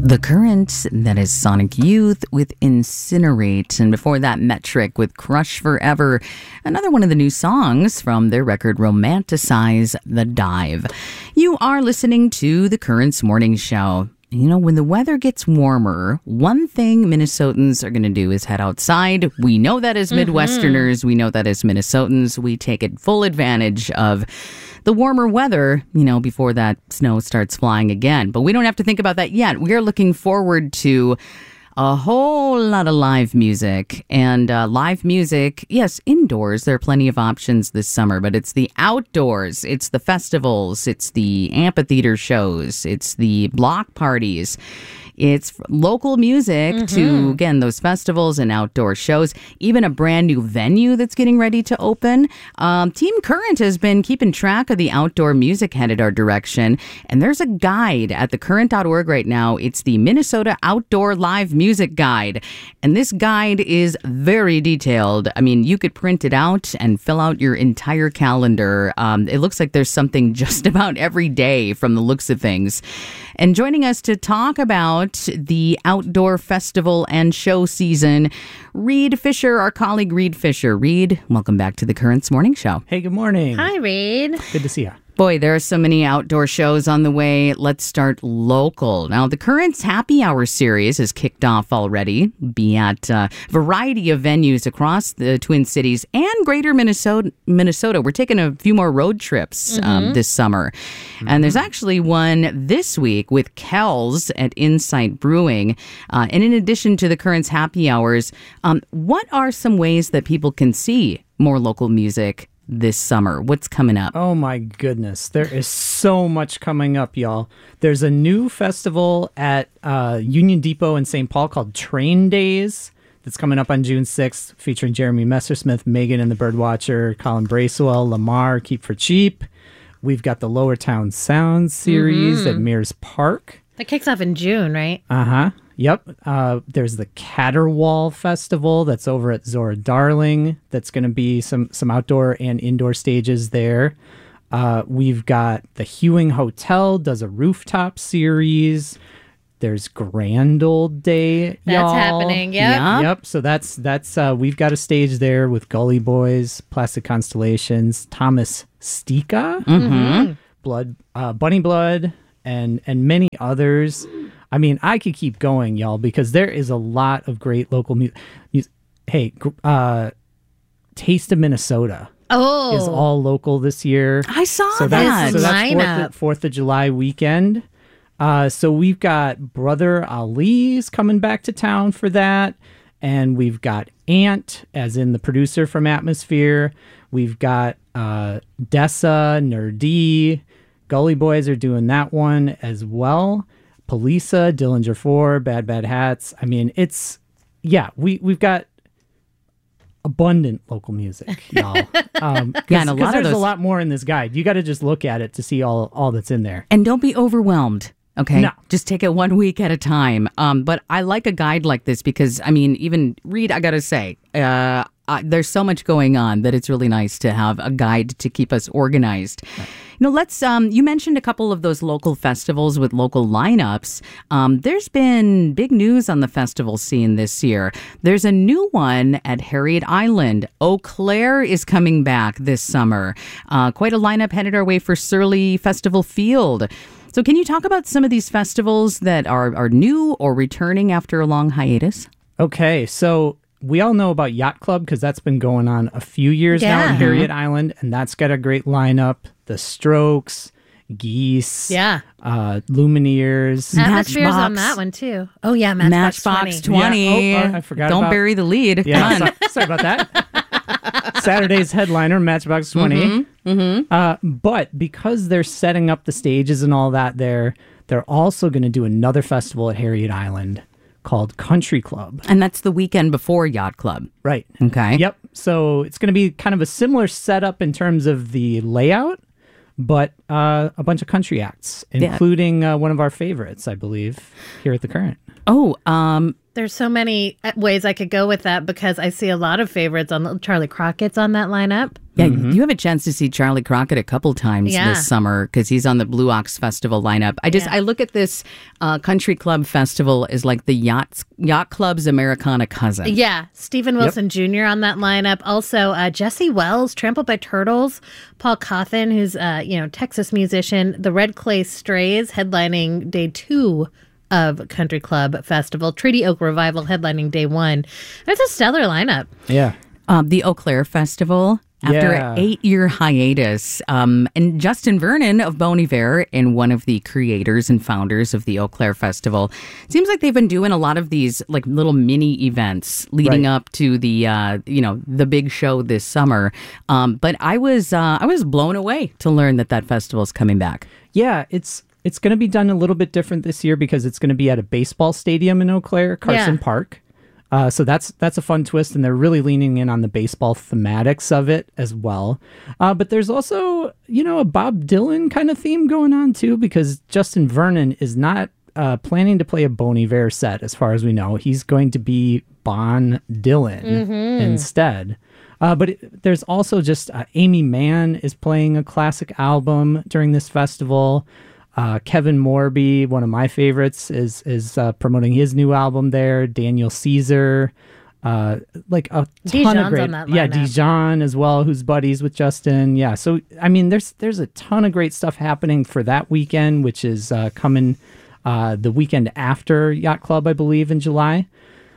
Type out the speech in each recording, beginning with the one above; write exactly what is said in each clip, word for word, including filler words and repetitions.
The Current, that is Sonic Youth with Incinerate. And before that, Metric with Crush Forever. Another one of the new songs from their record Romanticize the Dive. You are listening to The Current's Morning Show. You know, when the weather gets warmer, one thing Minnesotans are going to do is head outside. We know that as Midwesterners. Mm-hmm. We know that as Minnesotans. We take it full advantage of the warmer weather, you know, before that snow starts flying again. But we don't have to think about that yet. We're looking forward to a whole lot of live music. And uh, live music, yes, indoors, there are plenty of options this summer, but it's the outdoors. It's the festivals. It's the amphitheater shows. It's the block parties. It's local music mm-hmm. to, again, those festivals and outdoor shows, even a brand new venue that's getting ready to open. Um, Team Current has been keeping track of the outdoor music headed our direction, and there's a guide at the current dot org right now. It's the Minnesota Outdoor Live Music Guide, and this guide is very detailed. I mean, you could print it out and fill out your entire calendar. Um, it looks like there's something just about every day from the looks of things. And joining us to talk about the outdoor festival and show season, Reed Fisher, our colleague Reed Fisher. Reed, welcome back to the Current's Morning Show. Hey, good morning. Hi, Reed. Good to see you. Boy, there are so many outdoor shows on the way. Let's start local. Now, the Current's Happy Hour series has kicked off already. Be at a variety of venues across the Twin Cities and greater Minnesota. Minnesota. We're taking a few more road trips mm-hmm. um, this summer. Mm-hmm. And there's actually one this week with Kells at Insight Brewing. Uh, and in addition to the Current's Happy Hours, um, what are some ways that people can see more local music this summer? What's coming up? Oh my goodness. There is so much coming up, y'all. There's a new festival at uh, Union Depot in Saint Paul called Train Days that's coming up on June sixth, featuring Jeremy Messersmith, Megan and the Birdwatcher, Colin Bracewell, Lamar, Keep for Cheap. We've got the Lower Town Sounds series mm-hmm. at Mears Park. That kicks off in June, right? Uh-huh. Yep. Uh, there's the Caterwall Festival that's over at Zora Darling. That's going to be some, some outdoor and indoor stages there. Uh, we've got the Hewing Hotel does a rooftop series. There's Grand Old Day, That's y'all. happening, yep. Yep. Yep. So that's, that's uh, we've got a stage there with Gully Boys, Plastic Constellations, Thomas Stika, mm-hmm. Blood, uh, Bunny Blood, and and many others. I mean, I could keep going, y'all, because there is a lot of great local music. Mu- hey, uh, Taste of Minnesota oh. is all local this year. I saw so that. That's, so that's lineup. fourth, fourth of July weekend. Uh, so we've got Brother Ali's coming back to town for that. And we've got Ant, as in the producer from Atmosphere. We've got uh, Dessa, Nerdy. Gully Boys are doing that one as well. Polisa, Dillinger four, Bad Bad Hats. I mean, it's, yeah, we, we've got abundant local music, y'all. Um, yeah, and a lot there's of those... a lot more in this guide. You got to just look at it to see all, all that's in there. And don't be overwhelmed. Okay, no. Just take it one week at a time. Um, but I like a guide like this because, I mean, even Reed, I got to say, uh, uh, there's so much going on that it's really nice to have a guide to keep us organized. Right. You know, let's, um, you mentioned a couple of those local festivals with local lineups. Um, there's been big news on the festival scene this year. There's a new one at Harriet Island. Eau Claire is coming back this summer. Uh, quite a lineup headed our way for Surly Festival Field. So can you talk about some of these festivals that are, are new or returning after a long hiatus? Okay, so we all know about Yacht Club because that's been going on a few years yeah. now in Harriet Island, and that's got a great lineup. The Strokes, Geese, yeah, uh, Lumineers. Atmosphere's Matchbox. on that one too. Oh yeah, Matchbox, Matchbox twenty. twenty. Yeah. Oh, I forgot Don't about... bury the lead. Yeah, Come on. so, sorry about that. Saturday's headliner, Matchbox twenty. Mm-hmm. Mm-hmm. Uh, but because they're setting up the stages and all that there, they're also going to do another festival at Harriet Island called Country Club. And that's the weekend before Yacht Club. Right. Okay. Yep. So it's going to be kind of a similar setup in terms of the layout, but uh, a bunch of country acts, including uh, one of our favorites, I believe, here at the Current. Oh, um, There's so many ways I could go with that because I see a lot of favorites on the, Charlie Crockett's on that lineup. Yeah, mm-hmm. You have a chance to see Charlie Crockett a couple times yeah. this summer because he's on the Blue Ox Festival lineup. I just, yeah. I look at this uh, country club festival as like the yacht, yacht club's Americana cousin. Yeah, Stephen Wilson Yep. Junior on that lineup. Also, uh, Jesse Wells, Trampled by Turtles. Paul Cawthon, who's, uh, you know, Texas musician. The Red Clay Strays headlining day two of Country Club Festival. Treaty Oak Revival headlining day one. It's a stellar lineup. Yeah. Um, the Eau Claire Festival. After Yeah. an eight-year hiatus, um, and Justin Vernon of Bon Iver, and one of the creators and founders of the Eau Claire Festival, seems like they've been doing a lot of these like little mini events leading Right. up to the uh, you know the big show this summer. Um, but I was uh, I was blown away to learn that that festival is coming back. Yeah, it's it's going to be done a little bit different this year because it's going to be at a baseball stadium in Eau Claire, Carson Yeah. Park. Uh, so that's that's a fun twist, and they're really leaning in on the baseball thematics of it as well. Uh, but there's also, you know, a Bob Dylan kind of theme going on too, because Justin Vernon is not uh, planning to play a Bon Iver set, as far as we know. He's going to be Bon Dylan instead. Uh, but it, there's also just uh, Amy Mann is playing a classic album during this festival. Uh, Kevin Morby, one of my favorites, is is uh, promoting his new album there. Daniel Caesar, uh, like a ton Dijon's of great, on that yeah, lineup. Dijon as well, who's buddies with Justin. Yeah, so I mean, there's there's a ton of great stuff happening for that weekend, which is uh, coming uh, the weekend after Yacht Club, I believe, in July.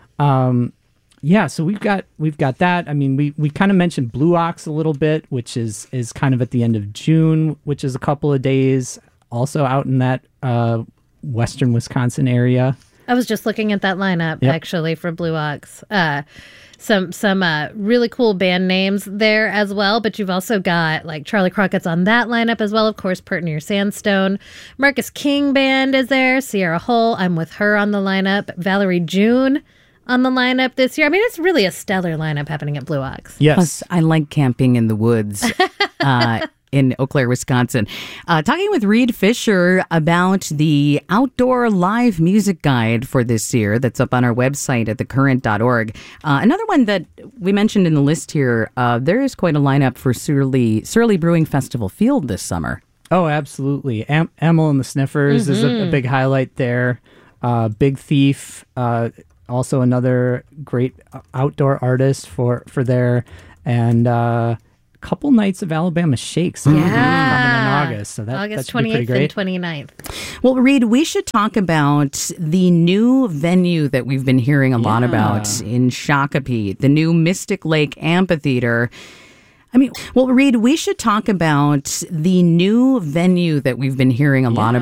Um, yeah, so we've got we've got that. I mean, we, we kind of mentioned Blue Ox a little bit, which is is kind of at the end of June, which is a couple of days. Also out in that uh, western Wisconsin area. I was just looking at that lineup Yep. actually for Blue Ox. Uh, some some uh, really cool band names there as well, but you've also got like Charlie Crockett's on that lineup as well. Of course, Pert Near Sandstone. Marcus King Band is there. Sierra Hull, I'm with her on the lineup. Valerie June on the lineup this year. I mean, it's really a stellar lineup happening at Blue Ox. Yes. Plus, I like camping in the woods. Uh, in Eau Claire, Wisconsin. Uh, talking with Reed Fisher about the outdoor live music guide for this year that's up on our website at the current dot org. Uh, another one that we mentioned in the list here, uh, there is quite a lineup for Surly, Surly Brewing Festival Field this summer. Oh, absolutely. Am- Amel and the Sniffers is a, a big highlight there. Uh, Big Thief, uh, also another great outdoor artist for, for there. And uh, couple nights of Alabama Shakes Yeah. coming in August. So that, August that should be pretty twenty-eighth and great. twenty-ninth. Well, Reed, we should talk about the new venue that we've been hearing a lot Yeah. about in Shakopee, the new Mystic Lake Amphitheater. I mean, well, Reed, we should talk about the new venue that we've been hearing a lot Yeah.